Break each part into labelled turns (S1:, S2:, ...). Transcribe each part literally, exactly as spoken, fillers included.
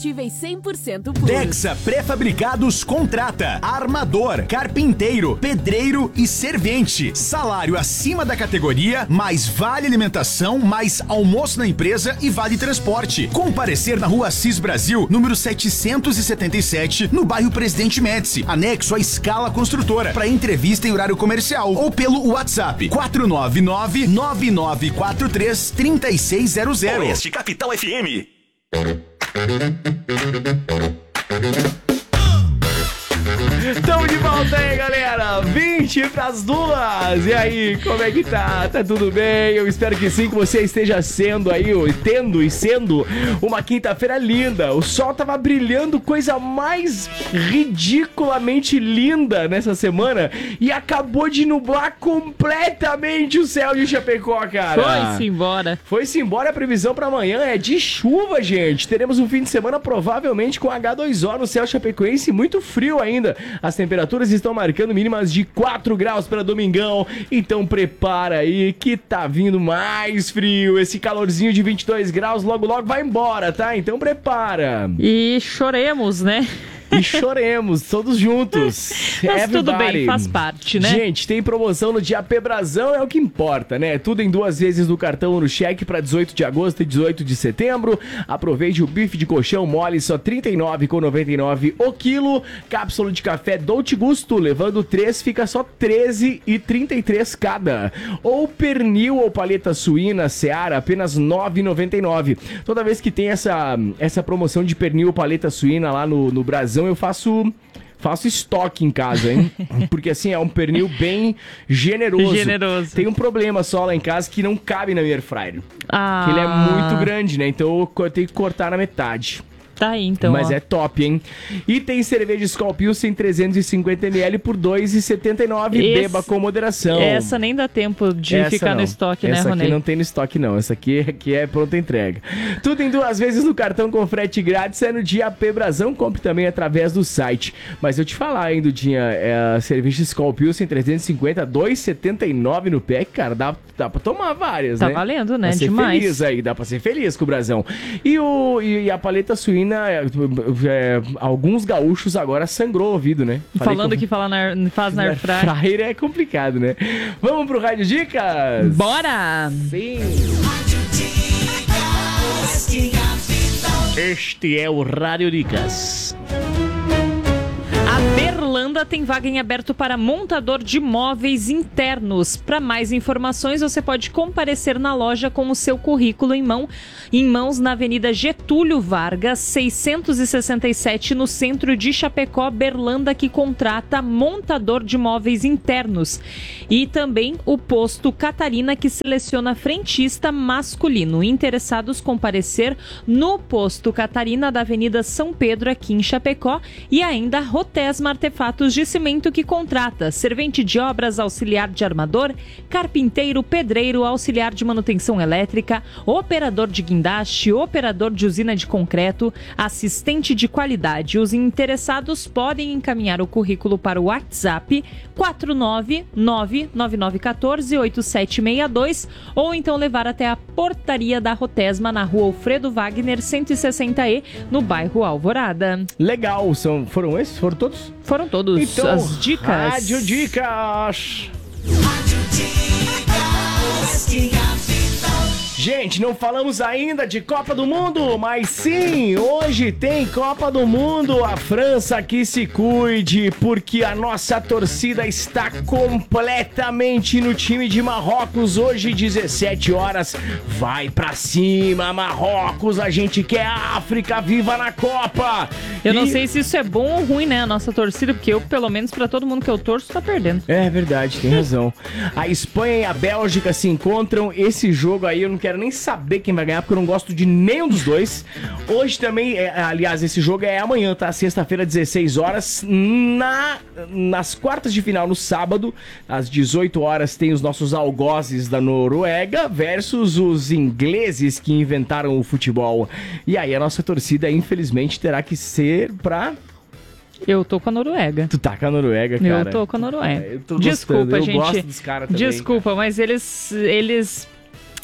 S1: cem por cento puros.
S2: Dexa Pré-Fabricados contrata armador, carpinteiro, pedreiro e servente. Salário acima da categoria, mais vale alimentação, mais almoço na empresa e vale transporte. Comparecer na Rua Assis Brasil, número setecentos e setenta e sete, no bairro Presidente Médici, anexo à Escala Construtora, para entrevista em horário comercial ou pelo WhatsApp quatro nove nove, nove nove quatro três, três seis zero zero.
S3: Oeste Capital F M.
S4: Tamo de volta aí, galera. vinte pras duas. E aí, como é que tá? Tá tudo bem? Eu espero que sim, que você esteja sendo aí, tendo e sendo uma quinta-feira linda. O sol tava brilhando, coisa mais ridiculamente linda nessa semana, e acabou de nublar completamente o céu de Chapecó, cara.
S5: Foi-se embora.
S4: Foi-se embora. A previsão pra amanhã é de chuva, gente. Teremos um fim de semana provavelmente com H dois O no céu chapecoense, muito frio ainda. As temperaturas estão marcando mínimas de quatro graus para domingão, então prepara aí que tá vindo mais frio. Esse calorzinho de vinte e dois graus logo logo vai embora, tá? Então prepara.
S5: E choremos, né?
S4: E choremos, todos juntos.
S5: Mas tudo bem, faz parte, né?
S4: Gente, tem promoção no Dia P Brasão, é o que importa, né? Tudo em duas vezes no cartão ou no cheque para dezoito de agosto e dezoito de setembro. Aproveite o bife de colchão mole, só trinta e nove reais e noventa e nove centavos o quilo. Cápsula de café Dolce Gusto, levando três, fica só treze reais e trinta e três centavos cada. Ou pernil ou paleta suína Seara, apenas nove reais e noventa e nove centavos. Toda vez que tem essa, essa promoção de pernil ou paleta suína lá no, no Brasão, eu faço faço estoque em casa, hein? Porque assim, é um pernil bem generoso.
S5: Generoso.
S4: Tem um problema só lá em casa que não cabe na minha air fryer.
S5: Ah.
S4: Que ele é muito grande, né? Então eu tenho que cortar na metade.
S5: Tá aí, então.
S4: Mas
S5: ó.
S4: é top, hein? E tem cerveja Skol Pilsen trezentos e cinquenta mililitros por dois reais e setenta e nove centavos.
S5: Esse...
S4: Beba com moderação.
S5: Essa nem dá tempo de
S4: Essa
S5: ficar
S4: não.
S5: no estoque, né,
S4: Essa
S5: Ronei?
S4: aqui não tem no estoque, não. Essa aqui, aqui é pronta entrega. Tudo em duas vezes no cartão com frete grátis. É no Dia P Brasão. Compre também através do site. Mas eu te falar, hein, Dudinha, é a cerveja Skol Pilsen trezentos e cinquenta, dois reais e setenta e nove centavos no pack, cara. Dá, dá pra tomar várias,
S5: tá
S4: né?
S5: Tá valendo, né?
S4: Dá pra ser
S5: Demais.
S4: feliz aí. Dá pra ser feliz com o Brasão. E, o, e, e a paleta suína... É, É, alguns gaúchos agora sangrou o ouvido, né? Falei
S5: Falando
S4: com...
S5: que fala na, faz na airfryer.
S4: Airfryer é complicado, né? Vamos pro Rádio Dicas?
S5: Bora!
S4: Sim! Este é o Rádio Dicas.
S5: A Berlanda tem vaga em aberto para montador de móveis internos. Para mais informações, você pode comparecer na loja com o seu currículo em mão, em mãos na Avenida Getúlio Vargas, seiscentos e sessenta e sete, no centro de Chapecó. Berlanda, que contrata montador de móveis internos. E também o posto Catarina, que seleciona frentista masculino. Interessados comparecer no posto Catarina da Avenida São Pedro, aqui em Chapecó. E ainda Rotesma Artefatos de Cimento, que contrata servente de obras, auxiliar de armador, carpinteiro, pedreiro, auxiliar de manutenção elétrica, operador de guindaste, operador de usina de concreto, assistente de qualidade. Os interessados podem encaminhar o currículo para o WhatsApp quatro nove nove, nove nove um quatro, oito sete seis dois ou então levar até a portaria da Rotesma na Rua Alfredo Wagner cento e sessenta E, no bairro Alvorada.
S4: Legal, são, foram esses? Foram todos?
S5: Foram todos.
S4: Então,
S5: as dicas.
S4: Rádio Dicas.
S3: Rádio Dicas.
S4: Gente, não falamos ainda de Copa do Mundo, mas sim, hoje tem Copa do Mundo. A França que se cuide, porque a nossa torcida está completamente no time de Marrocos. Hoje, dezessete horas, vai pra cima, Marrocos. A gente quer a África viva na Copa.
S5: Eu
S4: e...
S5: não sei se isso é bom ou ruim, né, a nossa torcida, porque eu, pelo menos pra todo mundo que eu torço, tá perdendo.
S4: É verdade, tem razão. A Espanha e a Bélgica se encontram. Esse jogo aí eu não quero nem saber quem vai ganhar, porque eu não gosto de nenhum dos dois. Hoje também, é, aliás, esse jogo é amanhã, tá? Sexta-feira, dezesseis horas. Na, nas quartas de final, no sábado, às dezoito horas, tem os nossos algozes da Noruega versus os ingleses que inventaram o futebol. E aí a nossa torcida, infelizmente, terá que ser pra...
S5: Eu tô com a Noruega.
S4: Tu tá com a Noruega, cara?
S5: Eu tô com a Noruega.
S4: É, eu tô
S5: Desculpa,
S4: gostando.
S5: gente.
S4: Eu gosto dos caras também.
S5: Desculpa, mas eles... eles...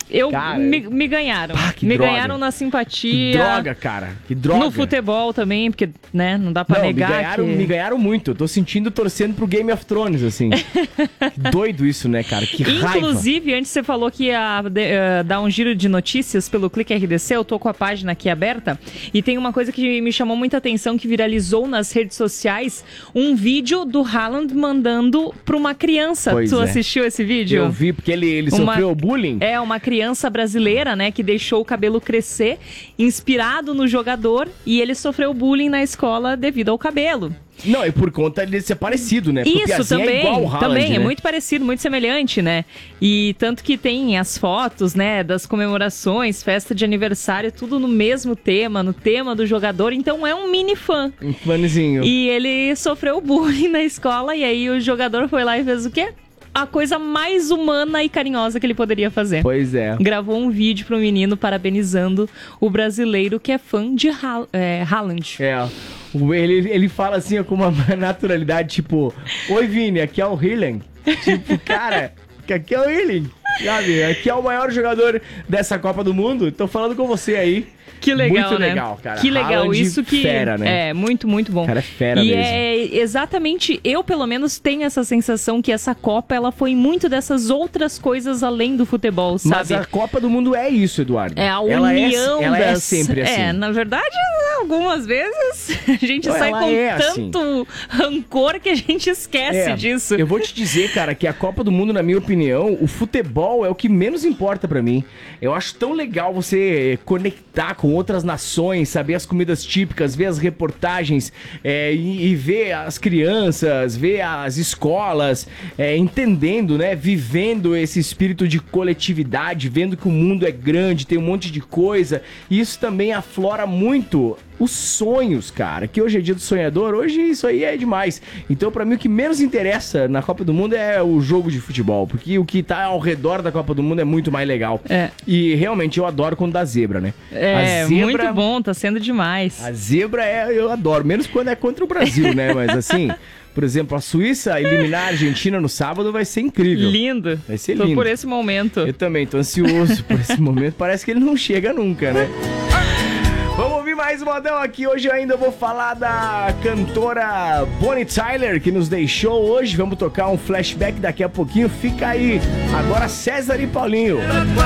S5: Eu
S4: Cara,
S5: me, me ganharam.
S4: Pá, que
S5: me
S4: droga.
S5: ganharam na simpatia.
S4: Que droga, cara. Que droga.
S5: No futebol também, porque, né, não dá pra
S4: Não,
S5: negar
S4: me ganharam,
S5: que...
S4: me ganharam muito. Eu tô sentindo torcendo pro Game of Thrones, assim. Que doido isso, né, cara? Que raiva.
S5: Inclusive, antes você falou que ia de- eh, dar um giro de notícias pelo Clique R D C, eu tô com a página aqui aberta, e tem uma coisa que me chamou muita atenção, que viralizou nas redes sociais, um vídeo do Haaland mandando pra uma criança.
S4: Pois
S5: tu
S4: é.
S5: assistiu esse vídeo?
S4: Eu vi, porque ele, ele
S5: Uma-
S4: sofreu bullying.
S5: É, uma criança brasileira, né, que deixou o cabelo crescer, inspirado no jogador, e ele sofreu bullying na escola devido ao cabelo.
S4: Não, e por conta de ser parecido, né? Porque o
S5: Isso
S4: Piazinho
S5: também,
S4: é igual o Haaland,
S5: também, é
S4: né?
S5: muito parecido, muito semelhante, né? E tanto que tem as fotos, né, das comemorações, festa de aniversário, tudo no mesmo tema, no tema do jogador, então é um mini fã.
S4: Um fãzinho.
S5: E ele sofreu bullying na escola, e aí o jogador foi lá e fez o quê? A coisa mais humana e carinhosa que ele poderia fazer.
S4: Pois é.
S5: Gravou um vídeo pro menino parabenizando o brasileiro que é fã de Ha- é, Haaland.
S4: É, o- ele, ele fala assim ó, com uma naturalidade, tipo, oi Vini, aqui é o Haaland. Tipo, cara, que aqui é o Haaland, sabe? Aqui é o maior jogador dessa Copa do Mundo, tô falando com você aí.
S5: Que legal,
S4: Muito
S5: né?
S4: legal, cara.
S5: Que legal,
S4: Haaland,
S5: isso que
S4: fera, né?
S5: é muito, muito bom.
S4: Cara, é fera
S5: e
S4: mesmo.
S5: é exatamente, eu pelo menos tenho essa sensação que essa Copa, ela foi muito dessas outras coisas além do futebol,
S4: Mas
S5: sabe?
S4: a Copa do Mundo é isso, Eduardo.
S5: É a
S4: ela
S5: união
S4: é, ela
S5: das...
S4: é sempre assim.
S5: É, na verdade, algumas vezes a gente
S4: Não,
S5: sai
S4: ela
S5: com
S4: é assim.
S5: tanto rancor que a gente esquece
S4: É,
S5: disso.
S4: Eu vou te dizer, cara, que a Copa do Mundo, na minha opinião, o futebol é o que menos importa pra mim. Eu acho tão legal você conectar com outras nações, saber as comidas típicas, ver as reportagens é, e, e ver as crianças, ver as escolas, é, entendendo, né, vivendo esse espírito de coletividade, vendo que o mundo é grande, tem um monte de coisa. E isso também aflora muito os sonhos, cara, que hoje é dia do sonhador, hoje isso aí é demais. Então, pra mim, o que menos interessa na Copa do Mundo é o jogo de futebol, porque o que tá ao redor da Copa do Mundo é muito mais legal.
S5: É.
S4: E realmente eu adoro quando dá zebra, né?
S5: É,
S4: A zebra-
S5: muito bom, tá sendo demais.
S4: A zebra é, eu adoro, menos quando é contra o Brasil, né? Mas assim, por exemplo, a Suíça eliminar a Argentina no sábado vai ser incrível.
S5: Lindo.
S4: Vai ser
S5: Tô
S4: lindo.
S5: por esse momento.
S4: Eu também tô ansioso por esse momento, parece que ele não chega nunca, né? Vamos ouvir mais modão aqui. Hoje eu ainda vou falar da cantora Bonnie Tyler, que nos deixou hoje. Vamos tocar um flashback daqui a pouquinho. Fica aí. Agora César e Paulinho.